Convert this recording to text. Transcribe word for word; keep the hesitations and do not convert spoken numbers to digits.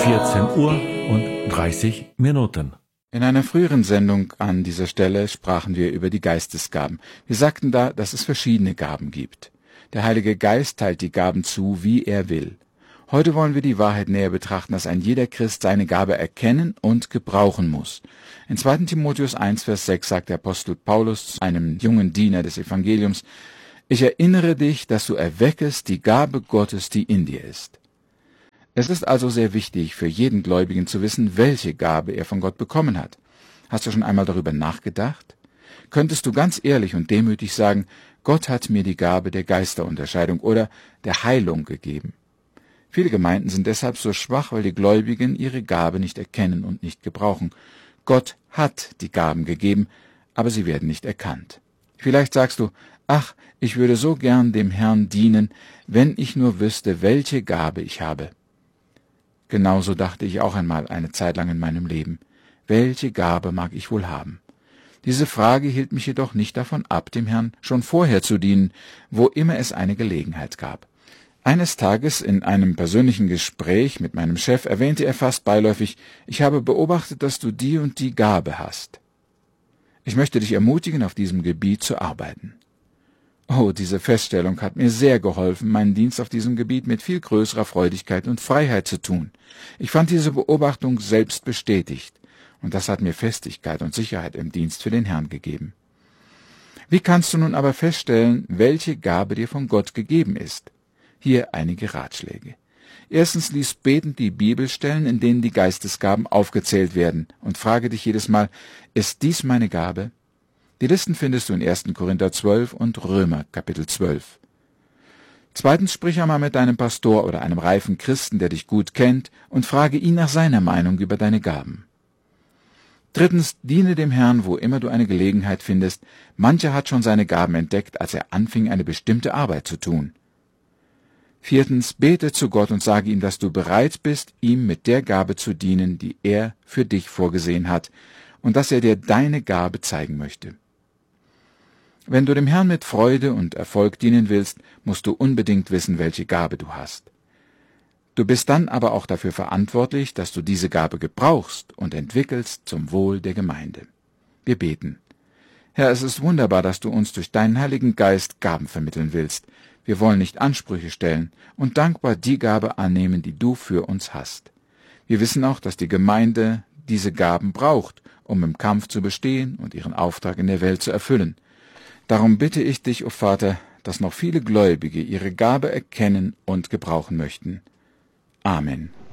vierzehn Uhr und dreißig Minuten. In einer früheren Sendung an dieser Stelle sprachen wir über die Geistesgaben. Wir sagten da, dass es verschiedene Gaben gibt. Der Heilige Geist teilt die Gaben zu, wie er will. Heute wollen wir die Wahrheit näher betrachten, dass ein jeder Christ seine Gabe erkennen und gebrauchen muss. In zweiten Timotheus eins, Vers sechs sagt der Apostel Paulus zu einem jungen Diener des Evangeliums: Ich erinnere dich, dass du erweckest die Gabe Gottes, die in dir ist. Es ist also sehr wichtig für jeden Gläubigen zu wissen, welche Gabe er von Gott bekommen hat. Hast du schon einmal darüber nachgedacht? Könntest du ganz ehrlich und demütig sagen, Gott hat mir die Gabe der Geisterunterscheidung oder der Heilung gegeben? Viele Gemeinden sind deshalb so schwach, weil die Gläubigen ihre Gabe nicht erkennen und nicht gebrauchen. Gott hat die Gaben gegeben, aber sie werden nicht erkannt. Vielleicht sagst du, ach, ich würde so gern dem Herrn dienen, wenn ich nur wüsste, welche Gabe ich habe. Genauso dachte ich auch einmal eine Zeit lang in meinem Leben. Welche Gabe mag ich wohl haben? Diese Frage hielt mich jedoch nicht davon ab, dem Herrn schon vorher zu dienen, wo immer es eine Gelegenheit gab. Eines Tages in einem persönlichen Gespräch mit meinem Chef erwähnte er fast beiläufig, ich habe beobachtet, dass du die und die Gabe hast. Ich möchte dich ermutigen, auf diesem Gebiet zu arbeiten. Oh, diese Feststellung hat mir sehr geholfen, meinen Dienst auf diesem Gebiet mit viel größerer Freudigkeit und Freiheit zu tun. Ich fand diese Beobachtung selbst bestätigt, und das hat mir Festigkeit und Sicherheit im Dienst für den Herrn gegeben. Wie kannst du nun aber feststellen, welche Gabe dir von Gott gegeben ist? Hier einige Ratschläge. Erstens, lies betend die Bibelstellen, in denen die Geistesgaben aufgezählt werden, und frage dich jedes Mal, ist dies meine Gabe? Die Listen findest du in ersten Korinther zwölf und Römer Kapitel zwölf. Zweitens, sprich einmal mit deinem Pastor oder einem reifen Christen, der dich gut kennt, und frage ihn nach seiner Meinung über deine Gaben. Drittens, diene dem Herrn, wo immer du eine Gelegenheit findest. Mancher hat schon seine Gaben entdeckt, als er anfing, eine bestimmte Arbeit zu tun. Viertens, bete zu Gott und sage ihm, dass du bereit bist, ihm mit der Gabe zu dienen, die er für dich vorgesehen hat, und dass er dir deine Gabe zeigen möchte. Wenn du dem Herrn mit Freude und Erfolg dienen willst, musst du unbedingt wissen, welche Gabe du hast. Du bist dann aber auch dafür verantwortlich, dass du diese Gabe gebrauchst und entwickelst zum Wohl der Gemeinde. Wir beten. Herr, es ist wunderbar, dass du uns durch deinen Heiligen Geist Gaben vermitteln willst. Wir wollen nicht Ansprüche stellen und dankbar die Gabe annehmen, die du für uns hast. Wir wissen auch, dass die Gemeinde diese Gaben braucht, um im Kampf zu bestehen und ihren Auftrag in der Welt zu erfüllen. Darum bitte ich dich, o Vater, dass noch viele Gläubige ihre Gabe erkennen und gebrauchen möchten. Amen.